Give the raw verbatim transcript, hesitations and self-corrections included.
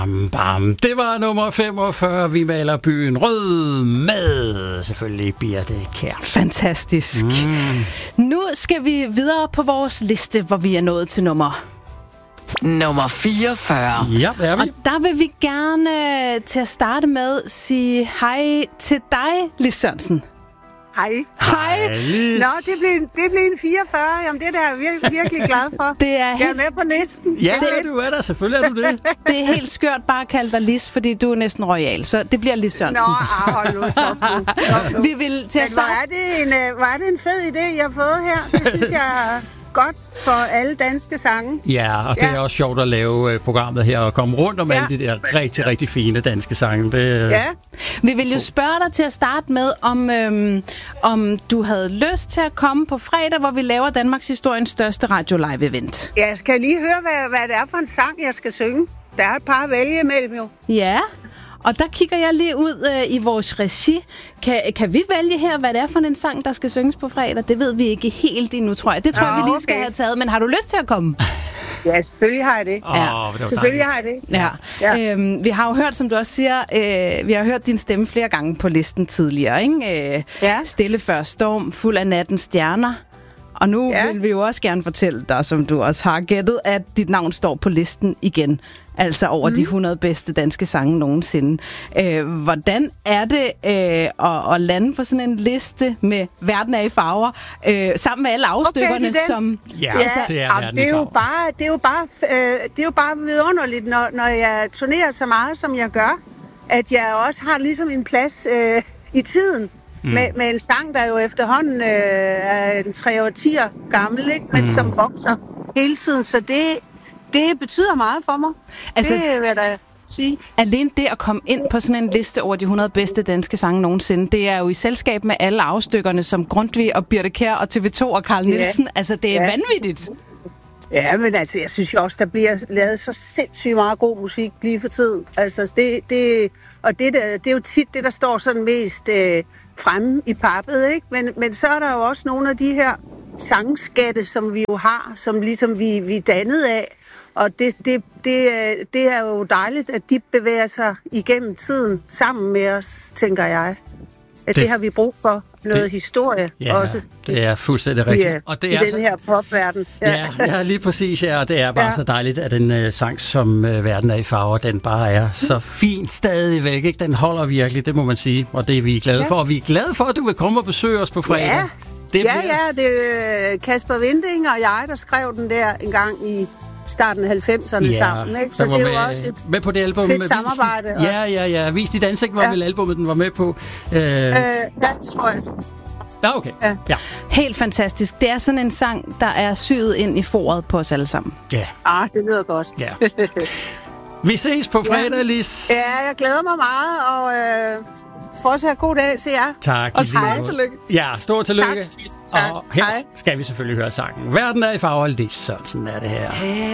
Bam, bam. Det var nummer femogfyrre. Vi maler byen rød med selvfølgelig Birthe Kjær. Fantastisk. Mm. Nu skal vi videre på vores liste, hvor vi er nået til nummer... Nummer fireogfyrre. Ja, det er vi. Og der vil vi gerne til at starte med sige hej til dig, Lis Sørensen. Hej. Hej. Nå, det blev, en, det blev en fireogfyrre. Jamen, det er jeg virkelig, virkelig glad for. Det er jeg helt... er med på næsten. Ja, det, du er der. Selvfølgelig er du det. Det er helt skørt bare at kalde dig Lis, fordi du er næsten royal. Så det bliver Lis Sørensen. Nå, ah, hold nu, stop nu. Stop nu. Vi vil til at Men hvor starte... er, det en, uh, hvor er det en fed idé, jeg har fået her. Det synes jeg er godt for alle danske sange. Ja, og det Ja. er også sjovt at lave uh, programmet her og komme rundt om Ja. alle de der rigtig, rigtig fine danske sange. Det, uh... Ja. Vi vil jo spørge dig til at starte med, om, øhm, om du havde lyst til at komme på fredag, hvor vi laver Danmarks historiens største radio-live-event. Jeg skal lige høre, hvad, hvad det er for en sang, jeg skal synge. Der er et par at vælge imellem jo. Ja, og der kigger jeg lige ud øh, i vores regi. Kan, kan vi vælge her, hvad det er for en sang, der skal synges på fredag? Det ved vi ikke helt endnu, tror jeg. Det tror Nå, jeg, vi lige skal okay. have taget. Men har du lyst til at komme? Ja, selvfølgelig har jeg det. Åh, Ja. det var Selvfølgelig dejligt. har jeg det. Ja. Ja. Øhm, vi har jo hørt, som du også siger, øh, vi har hørt din stemme flere gange på listen tidligere, ikke? Øh, Ja. Stille før storm, fuld af nattens stjerner. Og nu Ja. vil vi jo også gerne fortælle dig, som du også har gættet, at dit navn står på listen igen. Altså over mm. de hundrede bedste danske sange nogensinde. Øh, hvordan er det øh, at, at lande på sådan en liste med Verden er i farver, øh, sammen med alle afstykkerne, Okay, det er den. som... Ja, Altså, det er Jamen, verden det er i jo farver. bare, det er jo bare, øh, det er jo bare vidunderligt, når, når jeg turnerer så meget, som jeg gør, at jeg også har ligesom en plads øh, i tiden. Mm. Med, med en sang, der jo efterhånden øh, er en tre årtier gammel, ikke? Men mm. som vokser hele tiden. Så det, det betyder meget for mig. Altså- Det vil jeg da sige. Alene det at komme ind på sådan en liste over de hundrede bedste danske sange nogensinde, det er jo i selskab med alle afstykkerne, som Grundtvig og Birthe Kjær og T V to og Carl Ja. Nielsen. Altså, det er Ja. vanvittigt. Ja, men altså, jeg synes jo også, der bliver lavet så sindssygt meget god musik lige for tiden. Altså, det, det, og det, der, det er jo tit det, der står sådan mest øh, fremme i pappet, ikke? Men, men så er der jo også nogle af de her sangskatte, som vi jo har, som ligesom vi, vi er dannet af. Og det, det, det, det er jo dejligt, at de bevæger sig igennem tiden sammen med os, tænker jeg. At det, Det- det har vi brug for. Noget det- historie Ja, også det er fuldstændig i, rigtigt. øh, Og det i er den så, her popverden. ja, ja, lige præcis, ja, og det er bare Ja. så dejligt, at en uh, sang som uh, Verden er i farver, den bare er så fin stadigvæk, ikke? Den holder virkelig, det må man sige, og det er vi glade Ja. for. Og vi er glade for, at du vil komme og besøge os på fredag. Ja, det ja, ja, det er Kasper Winding og jeg, der skrev den der en gang i starten af halvfemserne Ja, sammen. Ikke? Så der var det er jo med, også et med på det album. fedt med samarbejde. Vis, ja, ja, ja. Vis dit ansigt var Ja. vel albumet, den var med på. Uh, Øh, ja, tror jeg. ja, okay. ja. Ja. Helt fantastisk. Det er sådan en sang, der er syet ind i foret på os alle sammen. Ja, Ah, det lyder godt. ja. Vi ses på fredag, Lis. Ja, jeg glæder mig meget, og øh, fortsat god dag til jer. Tak. Og i lige stort måde. tillykke. Ja, stort tillykke. Tak. Tak. Og her Hej. skal vi selvfølgelig høre sangen. Verden er i farver, Lis Sørensen er det her.